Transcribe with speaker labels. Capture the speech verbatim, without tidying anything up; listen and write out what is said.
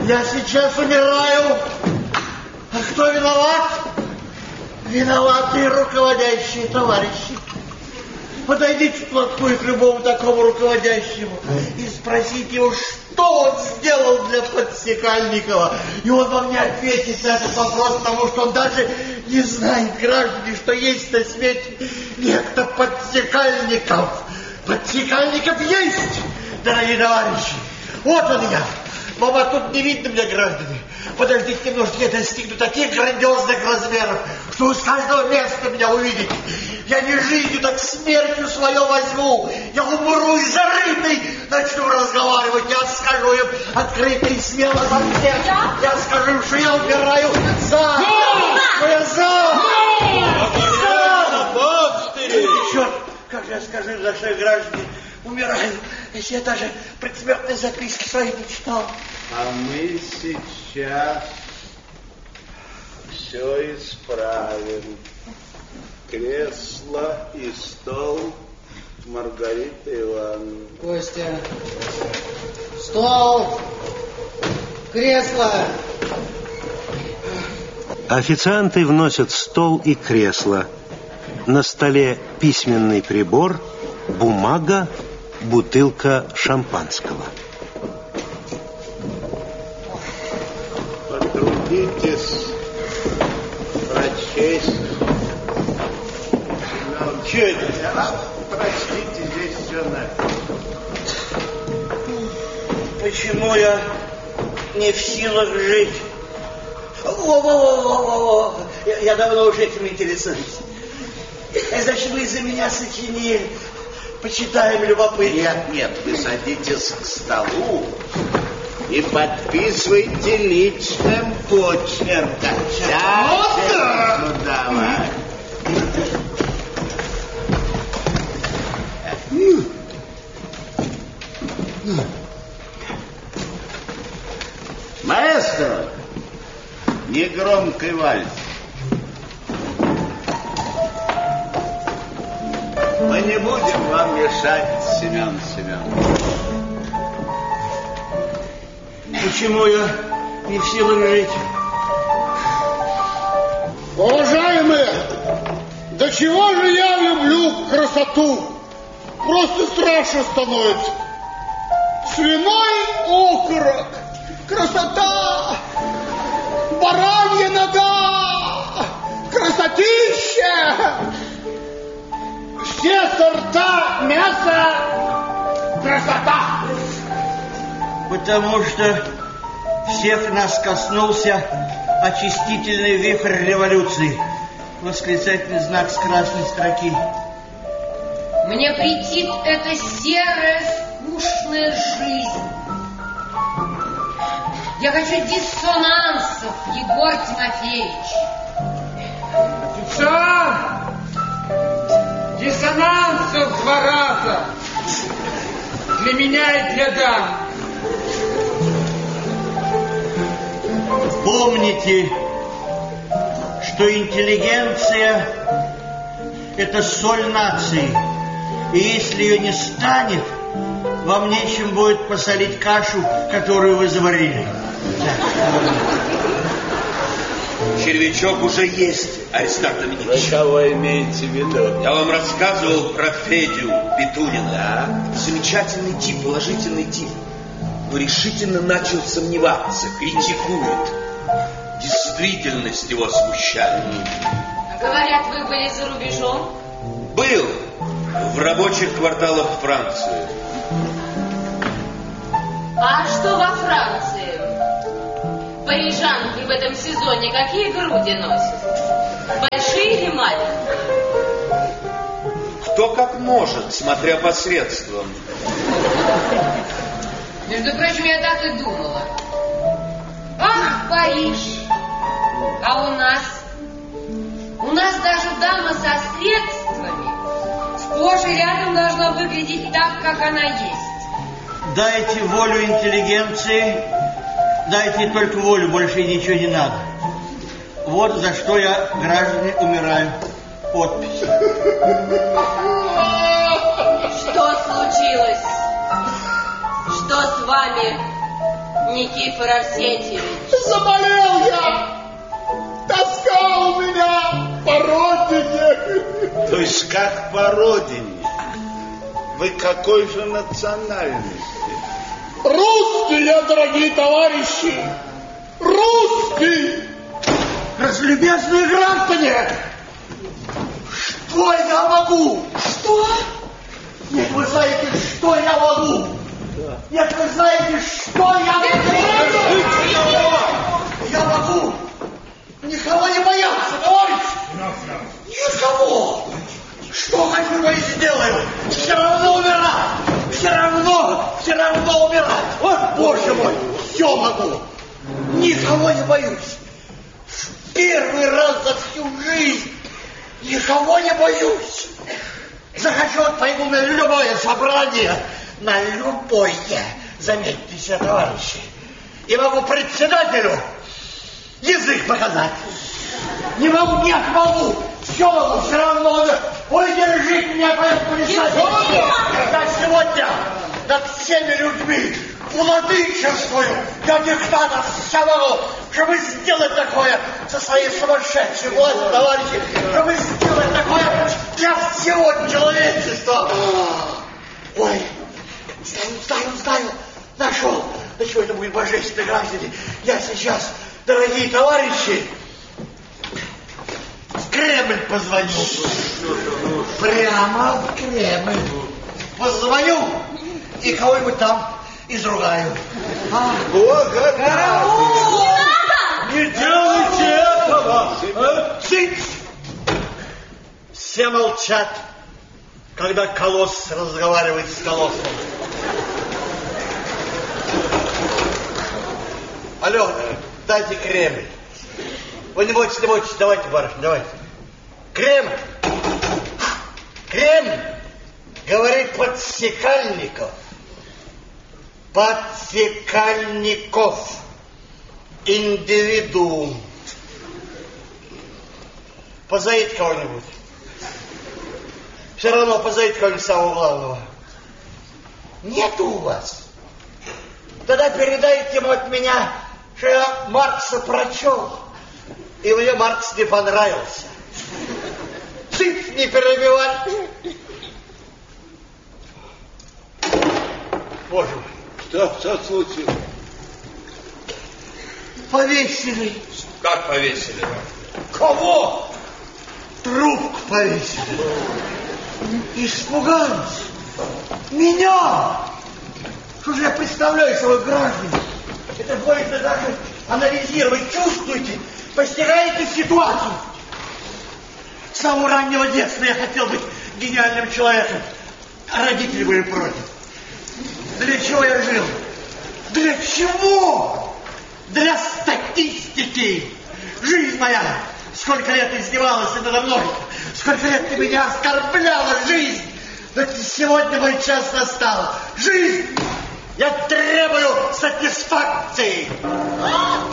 Speaker 1: Я сейчас умираю. А кто виноват? Виноваты руководящие товарищи. Подойдите вплотную к любому такому руководящему и спросите его, что он сделал для Подсекальникова. И он вам не ответит на этот вопрос, потому что он даже не знает, граждане, что есть на свете некто Подсекальников. Подсекальников есть, дорогие товарищи. Вот он я. Вам оттуда не видно меня, граждане. Подождите немножко, я достигну таких грандиозных размеров, что вы с каждого места меня увидите. Я не жизнью, так смертью свое возьму. Я умру и зарытый начну разговаривать. Я скажу им открыто и смело за всех. Я скажу им, что я умираю за... Что я за... Черт, как же я скажу им, за что я, граждане, умираю, если я даже предсмертной записки своей не читал.
Speaker 2: А мы сейчас все исправим. Кресло и стол Маргарита Ивановна.
Speaker 3: Костя, стол, кресло.
Speaker 4: Официанты вносят стол и кресло. На столе письменный прибор, бумага, бутылка шампанского.
Speaker 2: Потрудитесь прочесть. Что это? Прочтите, здесь все написано.
Speaker 1: Почему я не в силах жить? Во-во-во-во-во. Я, я давно уже этим интересуюсь. Значит, вы за меня сочинили. Почитаем любопытно.
Speaker 2: Нет, нет, вы садитесь к столу и подписывайте личным почерком.
Speaker 1: Вот так.
Speaker 2: Ну, давай. Маэстро, негромкий вальс. Мы не будем вам мешать, Семен Семенович.
Speaker 1: Почему я не в силах жить?
Speaker 5: Уважаемые, до чего же я люблю красоту? Просто страшно становится. Свиной окорок, красота, баранья нога, красотища, все сорта мяса, красота.
Speaker 1: Потому что всех нас коснулся очистительный вихрь революции. Восклицательный знак с красной строки.
Speaker 6: Мне претит эта серая, скучная жизнь. Я хочу диссонансов, Егор Тимофеевич.
Speaker 3: Официант! Диссонансов два раза. Для меня и для дам.
Speaker 1: Помните, что интеллигенция – это соль нации. И если ее не станет, вам нечем будет посолить кашу, которую вы заварили.
Speaker 7: Червячок уже есть, Аристарх Доминикович.
Speaker 2: Вы кого имеете в виду?
Speaker 7: Я вам рассказывал про Федю Петунина.
Speaker 2: Да?
Speaker 7: Замечательный тип, положительный тип. Но решительно начал сомневаться, критикует. Действительность его смущает.
Speaker 6: Говорят, вы были за рубежом?
Speaker 7: Был в рабочих кварталах Франции.
Speaker 6: А что во Франции? Парижанки в этом сезоне какие груди носят? Большие или маленькие?
Speaker 7: Кто как может, смотря по средствам.
Speaker 6: Между прочим, я так и думала. Ах, Париж! А у нас? У нас даже дама со средствами сплошь и рядом должна выглядеть так, как она есть.
Speaker 1: Дайте волю интеллигенции, дайте только волю, больше ничего не надо. Вот за что я, граждане, умираю. Подпись.
Speaker 6: Что случилось? Что с вами Никифор Арсентьевич.
Speaker 5: Заболел я! Тоска у меня по родине!
Speaker 2: То есть как по родине? Вы какой же национальности?
Speaker 5: Русский я, дорогие товарищи! Русский!
Speaker 1: Разлюбезные граждане! Что я могу?
Speaker 6: Что?
Speaker 1: Нет, вы знаете, что я могу? Нет, вы знаете, что я могу? Я могу никого не бояться, товарищ! Никого! Что хочу, то и сделаю! Все равно умирать! Все равно, все равно умирать! Вот, Боже мой, все могу! Никого не боюсь! Первый раз за всю жизнь никого не боюсь! Захочу, вот пойду на любое собрание, на любое, заметьте себе, товарищи, и могу председателю язык показать. Не могу, нет, могу, все могу, все равно. Ой, держите меня, поэтому не когда сегодня над всеми людьми владычествую, я диктатор, все могу, чтобы сделать такое со своей сумасшедшей властью, товарищи, чтобы сделать такое для всего человечества. Ой, знаю, знаю, знаю, нашел. Да чего это будет, божественные граждане? Я сейчас, дорогие товарищи, в Кремль позвоню. Прямо в Кремль. Позвоню и кого-нибудь там изругаю. А?
Speaker 2: Благодарю.
Speaker 1: Не делайте этого! Цыц! Все молчат, когда колосс разговаривает с колоссом. Алло, дайте Кремль. Вы не бойтесь, не бойтесь, давайте, барышня, давайте. Кремль! Кремль! Говорит подсекальников. Подсекальников. Индивидуум. Позовите кого-нибудь. Все равно позовите кого-нибудь самого главного. Нет у вас. Тогда передайте ему от меня, что я Маркса прочел. И мне Маркс не понравился. Циф не перебивать. Боже мой.
Speaker 2: Что, что случилось?
Speaker 1: Повесили.
Speaker 7: Как повесили?
Speaker 1: Кого? Трубку повесили. Испугались. Меня. Что же я представляю собой, граждане? Это больно даже анализировать. Чувствуете? Постигаете ситуацию. С самого раннего детства я хотел быть гениальным человеком. А родители были против. Для чего я жил? Для чего? Для статистики. Жизнь моя. Сколько лет издевалась надо мной. Сколько лет ты меня оскорбляла, жизнь. Но сегодня мой час настал. Жизнь. Я требую сатисфакции.